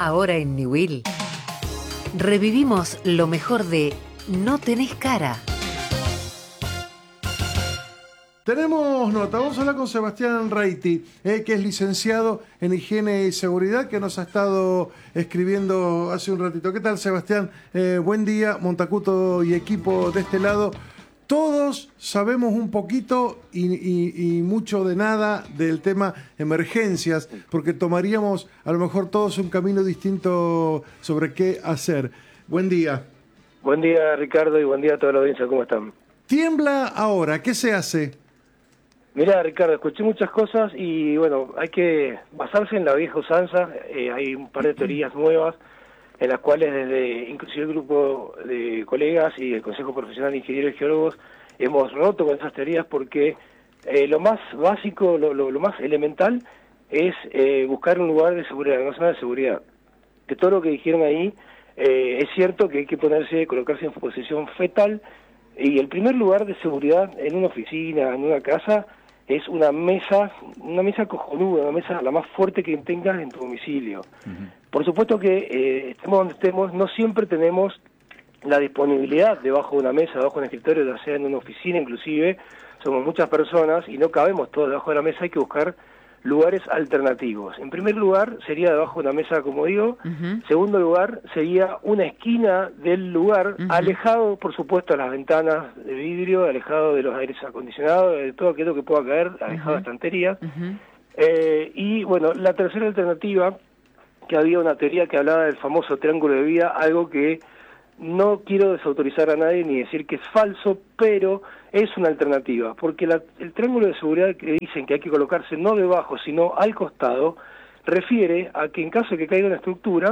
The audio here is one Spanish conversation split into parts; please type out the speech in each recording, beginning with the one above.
Ahora en Newell revivimos lo mejor de No tenés cara. Tenemos nota, vamos a hablar con Sebastián Reiti, que es licenciado en Higiene y Seguridad, que nos ha estado escribiendo hace un ratito. ¿Qué tal, Sebastián? Buen día, Montacuto y equipo de este lado. Todos sabemos un poquito y mucho de nada del tema emergencias, porque tomaríamos a lo mejor todos un camino distinto sobre qué hacer. Buen día. Buen día, Ricardo, y buen día a toda la audiencia. ¿Cómo están? Tiembla ahora, ¿qué se hace? Mirá, Ricardo, escuché muchas cosas y bueno, hay que basarse en la vieja usanza. Hay un par de teorías nuevas en las cuales desde inclusive el grupo de colegas y el Consejo Profesional de Ingenieros y Geólogos hemos roto con esas teorías porque lo más básico, lo más elemental es buscar un lugar de seguridad, una zona de seguridad. Que todo lo que dijeron ahí es cierto que hay que colocarse en posición fetal, y el primer lugar de seguridad en una oficina, en una casa, es una mesa cojonuda, una mesa la más fuerte que tengas en tu domicilio. Por supuesto que estemos donde estemos, no siempre tenemos la disponibilidad debajo de una mesa, debajo de un escritorio, ya sea en una oficina inclusive, somos muchas personas y no cabemos todos debajo de la mesa, hay que buscar lugares alternativos. En primer lugar sería debajo de una mesa, como digo. Segundo lugar sería una esquina del lugar, alejado por supuesto de las ventanas de vidrio, alejado de los aires acondicionados, de todo aquello que pueda caer, alejado de estanterías. Y bueno, la tercera alternativa, que había una teoría que hablaba del famoso triángulo de vida, algo que no quiero desautorizar a nadie ni decir que es falso, pero es una alternativa, porque el triángulo de seguridad que dicen que hay que colocarse no debajo, sino al costado, refiere a que en caso de que caiga una estructura,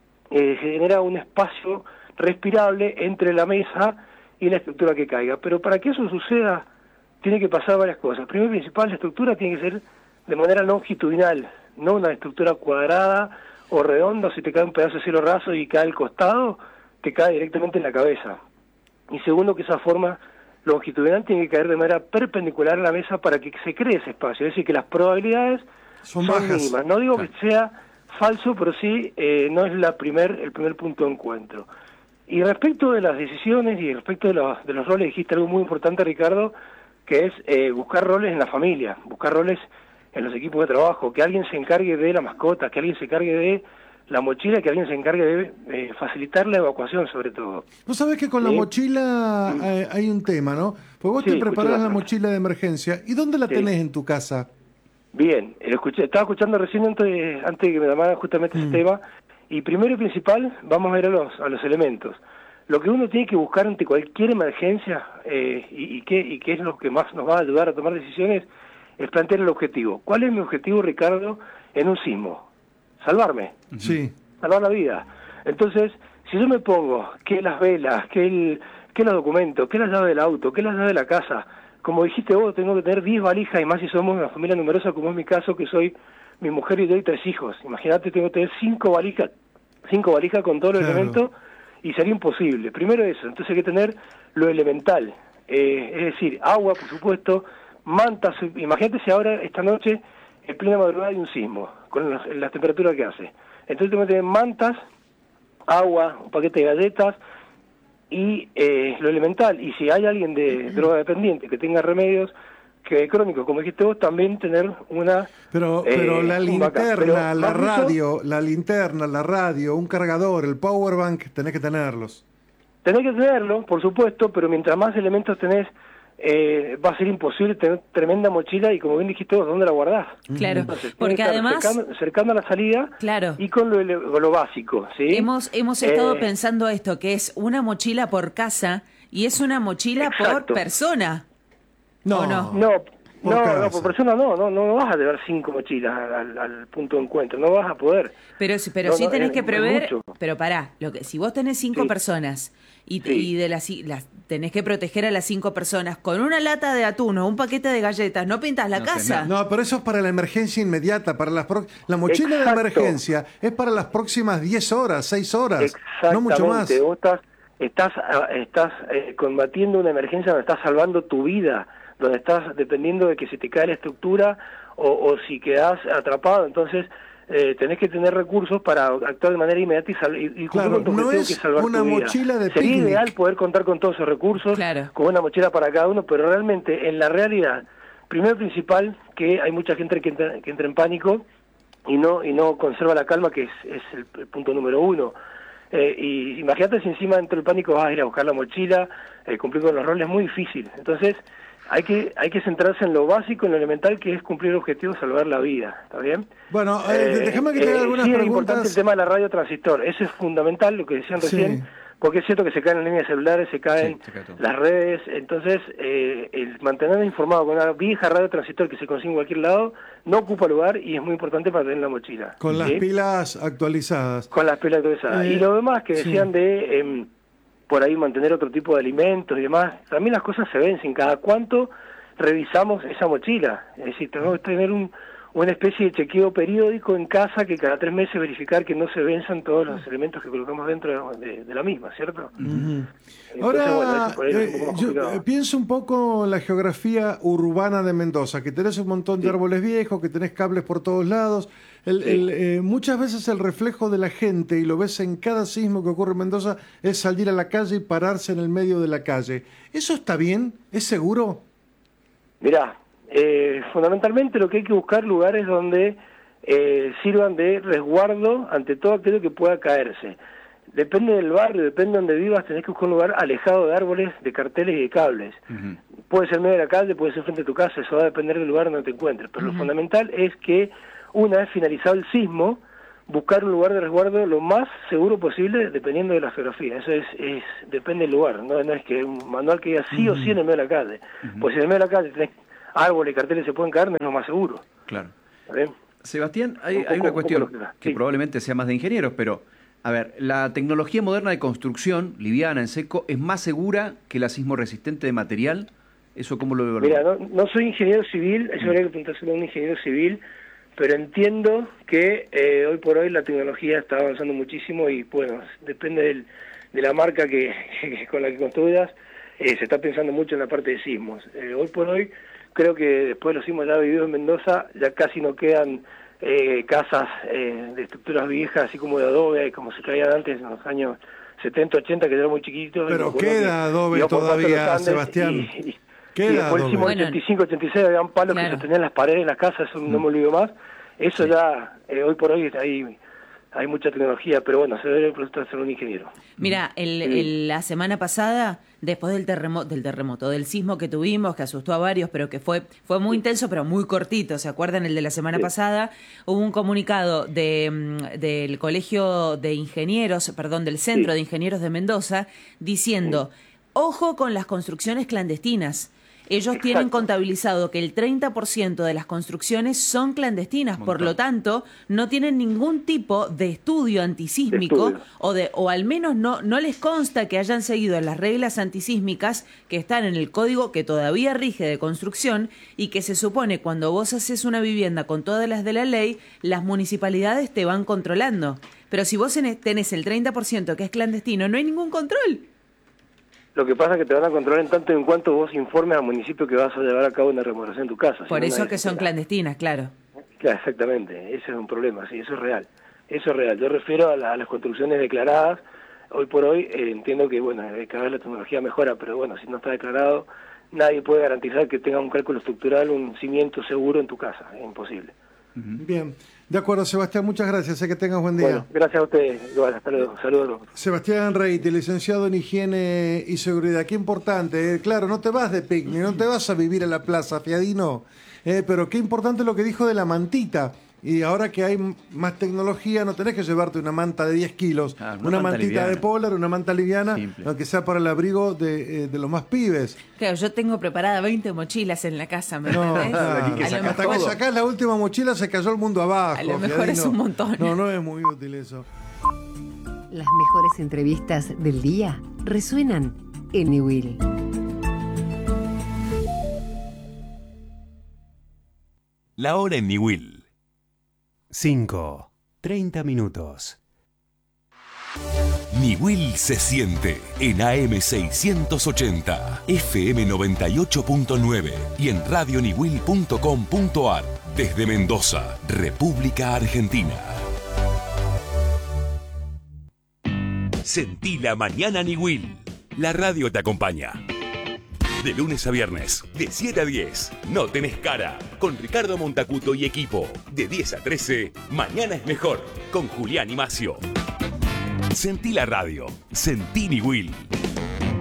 genera un espacio respirable entre la mesa y la estructura que caiga. Pero para que eso suceda, tiene que pasar varias cosas. Primero y principal, la estructura tiene que ser de manera longitudinal, no una estructura cuadrada o redonda. Si te cae un pedazo de cielo raso y cae al costado, te cae directamente en la cabeza. Y segundo, que esa forma longitudinal tiene que caer de manera perpendicular a la mesa para que se cree ese espacio. Es decir, que las probabilidades son mínimas. No digo que sea falso, pero sí no es el primer punto de encuentro. Y respecto de las decisiones y respecto de los roles, dijiste algo muy importante, Ricardo, que es buscar roles en la familia, buscar roles en los equipos de trabajo, que alguien se encargue de la mascota, que alguien se encargue de la mochila, que alguien se encargue de facilitar la evacuación, sobre todo. Vos sabés que con la mochila hay un tema, ¿no? Porque vos te preparás la mochila de emergencia. ¿Y dónde la tenés en tu casa? Bien, estaba escuchando recién antes de que me llamaran justamente ese tema, y primero y principal, vamos a ir a los elementos. Lo que uno tiene que buscar ante cualquier emergencia, y qué es lo que más nos va a ayudar a tomar decisiones, es plantear el objetivo. ¿Cuál es mi objetivo, Ricardo, en un sismo? Salvarme. Sí. Salvar la vida. Entonces, si yo me pongo que las velas, que los documentos, que la llave del auto, que la llave de la casa, como dijiste vos, tengo que tener 10 valijas, y más si somos una familia numerosa como es mi caso, que soy mi mujer y yo y 3 hijos. Imagínate, tengo que tener 5 valijas con todos los elementos, y sería imposible. Primero eso, entonces hay que tener lo elemental, es decir, agua, por supuesto, mantas. Imagínate si ahora, esta noche, en plena madrugada hay un sismo, con la temperatura que hace. Entonces tengo que tener mantas, agua, un paquete de galletas y lo elemental. Y si hay alguien de droga dependiente que tenga remedios crónicos, como dijiste vos, también tener una... Pero la linterna, la radio, un cargador, el powerbank, tenés que tenerlos. Tenés que tenerlo, por supuesto, pero mientras más elementos tenés, va a ser imposible tener tremenda mochila, y como bien dijiste vos, ¿dónde la guardás? Claro, entonces, porque además... cercano a la salida, claro, y con lo básico, ¿sí? Hemos estado pensando esto, que es una mochila por casa, y es una mochila por persona. No, por persona no vas a llevar 5 mochilas al punto de encuentro, no vas a poder. Pero sí tenés que prever, pero pará, si vos tenés 5 personas y de las tenés que proteger a las 5 personas con una lata de atún o un paquete de galletas, no pintas la casa. No, pero eso es para la emergencia inmediata, para la mochila de emergencia es para las próximas 10 horas, 6 horas, no mucho más. Vos estás combatiendo una emergencia donde estás salvando tu vida, donde estás dependiendo de que se te cae la estructura o si quedás atrapado. Entonces tenés que tener recursos para actuar de manera inmediata y cumplir con tu objetivo, que es salvar una tu vida. mochila de Sería picnic. ideal poder contar con todos esos recursos, Claro. con una mochila para cada uno, pero realmente en la realidad, primero y principal, que hay mucha gente que entra en pánico y no conserva la calma, que es el punto número uno. Y imagínate si encima dentro del pánico vas a ir a buscar la mochila, cumplir con los roles, es muy difícil. Entonces hay que centrarse en lo básico, en lo elemental, que es cumplir el objetivo de salvar la vida, ¿está bien? Bueno, déjame que te haga algunas sí, es preguntas. importante el tema de la radio transistor, eso es fundamental, lo que decían recién, porque es cierto que se caen las líneas celulares, se caen las redes, entonces el mantenernos informado con una vieja radio transistor que se consigue en cualquier lado no ocupa lugar y es muy importante para tener la mochila. Con las pilas actualizadas. Con las pilas actualizadas. Y lo demás que decían de por ahí mantener otro tipo de alimentos y demás, también las cosas se vencen. Cada cuánto revisamos esa mochila, es decir, tenemos que tener una especie de chequeo periódico en casa, que cada 3 meses verificar que no se venzan todos los elementos que colocamos dentro de la misma, ¿cierto? Entonces, Ahora, por ahí es un poco más complicado. yo pienso un poco en la geografía urbana de Mendoza, que tenés un montón de árboles viejos, que tenés cables por todos lados. Muchas veces el reflejo de la gente, y lo ves en cada sismo que ocurre en Mendoza, es salir a la calle y pararse en el medio de la calle. ¿Eso está bien? ¿Es seguro? Mirá, fundamentalmente lo que hay que buscar lugares donde sirvan de resguardo ante todo aquello que pueda caerse. Depende del barrio, depende de donde vivas, tenés que buscar un lugar alejado de árboles, de carteles y de cables. Puede ser en medio de la calle, puede ser frente a tu casa, eso va a depender del lugar donde te encuentres. Pero lo fundamental es que una vez finalizado el sismo, buscar un lugar de resguardo lo más seguro posible, dependiendo de la geografía. Eso depende del lugar, no es que un manual que diga sí o sí en el medio de la calle. Pues si en el medio de la calle tenés árboles y carteles se pueden caer, no es lo más seguro. Claro. ¿Bien? Sebastián, hay una cuestión que probablemente sea más de ingenieros, pero, a ver, la tecnología moderna de construcción, liviana, en seco, ¿es más segura que la sismo resistente de material? ¿Eso cómo lo evalúas? Mira, no soy ingeniero civil, eso habría que preguntárselo a un ingeniero civil, pero entiendo que hoy por hoy la tecnología está avanzando muchísimo y, bueno, depende de la marca con la que construyas, se está pensando mucho en la parte de sismos. Hoy por hoy, creo que después de los sismos ya vividos en Mendoza, ya casi no quedan casas de estructuras viejas, así como de adobe, como se caían antes en los años 70, 80, que eran muy chiquitos. Pero queda adobe todavía, Sebastián. Y después el sismo 85, 86, habían palos que sostenían las paredes de las casas, eso no me olvido más. Eso ya, hoy por hoy hay mucha tecnología, pero bueno, se debe preguntar ser un ingeniero. Mira, la semana pasada, después del terremoto, del sismo que tuvimos, que asustó a varios, pero que fue muy intenso, pero muy cortito, ¿se acuerdan? El de la semana pasada, hubo un comunicado del Colegio de Ingenieros, del Centro de Ingenieros de Mendoza, diciendo, ojo con las construcciones clandestinas. Ellos tienen contabilizado que el 30% de las construcciones son clandestinas, por lo tanto, no tienen ningún tipo de estudio antisísmico o al menos no les consta que hayan seguido las reglas antisísmicas que están en el código que todavía rige de construcción y que se supone cuando vos haces una vivienda con todas las de la ley, las municipalidades te van controlando. Pero si vos tenés el 30% que es clandestino, no hay ningún control. Lo que pasa es que te van a controlar en tanto en cuanto vos informes al municipio que vas a llevar a cabo una remodelación en tu casa. Por eso que son clandestinas, claro. Claro, exactamente. Ese es un problema, sí, eso es real. Eso es real. Yo refiero a las construcciones declaradas. Hoy por hoy entiendo que, bueno, cada vez la tecnología mejora, pero bueno, si no está declarado, nadie puede garantizar que tenga un cálculo estructural, un cimiento seguro en tu casa. Es imposible. Bien. De acuerdo, Sebastián, muchas gracias. Que tengas buen día. Bueno, gracias a ustedes. Igual, hasta luego. Saludos. Sebastián Reiti, licenciado en Higiene y Seguridad. Qué importante. Claro, no te vas de picnic, no te vas a vivir en la plaza, Fiadino. Pero qué importante lo que dijo de la mantita. Y ahora que hay más tecnología, no tenés que llevarte una manta de 10 kilos, una mantita liviana de polar, una manta liviana, aunque sea para el abrigo de los más pibes. Claro, yo tengo preparada 20 mochilas en la casa, ¿me entendés? Hasta que sacás la última mochila se cayó el mundo abajo. A lo mejor es un montón. No es muy útil eso. Las mejores entrevistas del día resuenan en Newell. La hora en Newell. 5:30. Niwil se siente en AM 680, FM 98.9 y en radioniwil.com.ar desde Mendoza, República Argentina. Sentí la mañana Niwil. La radio te acompaña. De lunes a viernes, de 7 a 10, No Tenés Cara, con Ricardo Montacuto y equipo. De 10 a 13, Mañana es Mejor, con Julián y Macio. Sentí la radio, sentí Niwil.